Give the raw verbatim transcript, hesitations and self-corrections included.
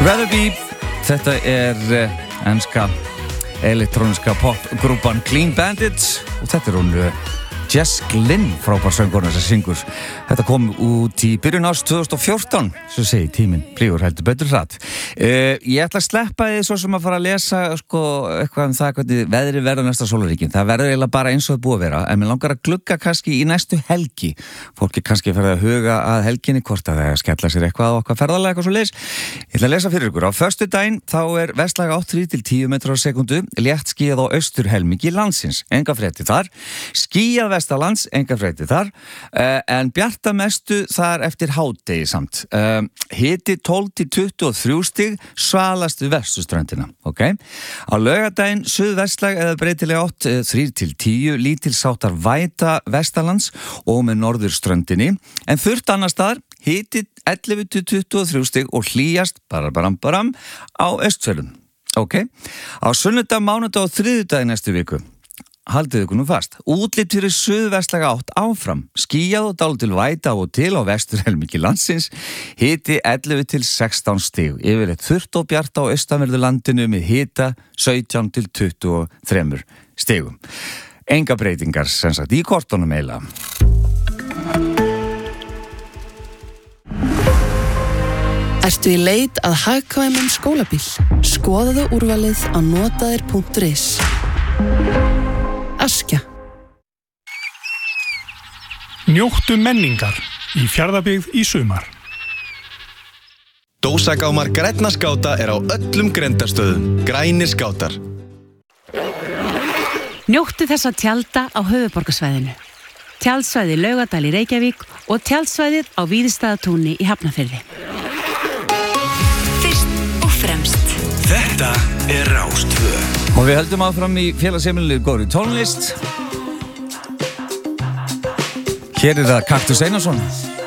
Weatherby, þetta er uh, enska elektróniska popgrúpan Clean Bandit og þetta er hún uh, Jess Glynn, frábær söngkona sem syngur. Þetta kom út í byrjun árs tvö þúsund og fjórtán, svo segi tíminn flýgur heldur betur hratt. Uh, ég ætla að sleppa því svo sem að fara að lesa sko, eitthvað um það hvernig veðri verður næsta sólarhringinn. Það verður eiginlega bara eins og það búið að vera, en mér langar að glugga kannski í næstu helgi. Fólki kannski ferði að huga að helginni hvort að það skella sér eitthvað á okkar ferðalega eitthvað svo leis. Ég ætla að lesa fyrir ykkur. Á föstudaginn þá er vestlæg átt þrír til tíu metrar á sekúndu, létt skýjað á austurhelmingi landsins. Enga fréttir þar. Skýjað vestanlands, enga fréttir þar, uh, en bjarta mestu þar eftir hádegi samt. Uh, hiti tólf til tuttugu og þrjú stig, svalast við vesturströndina, ok? Á laugardaginn suðvestlæg eða breytileg átt uh, þrír til tíu, lítilsháttar væta vestanlands og með norðurströndinni, en þurrt annar staðar, hiti ellefu til tuttugu og þrjú stig og hlýjast bara baram baram á Austfjörðum, ok? Á sunnudag, mánudag og þriðjudag í næstu viku. Haldið ykkur nú fast. Útlit fyrir suðvestlæga átt áfram. Skýjað og dálítil væta á og til á vesturhelmingi landsins. Hiti ellefu til sextán stig. Yfirleitt þurrt og bjart á austanverðu landinu með hita sautján til tuttugu og þrjú stigum. Enga breytingar sem sagt í kortunum eiginlega. Ertu í leit að hagkvæmum skólabíl? Skoðaðu úrvalið á notaðir punktur is. Askja. Njóttu menningar í Fjarðabyggð í sumar. Dósagámar grænna skáta er á öllum grenndarstöðum. Grænir skátar. Njóttu þessa tjalda á höfuðborgarsvæðinu. Tjaldsvæði Laugardal í Reykjavík og tjaldsvæðið á Víðistaðatúni í Hafnarfirði. Fyrst og fremst. Þetta er Rás tvö. Og við höldum áfram í félagsheimilinu góðri tónlist. Hér er það Kaktus Einarsson.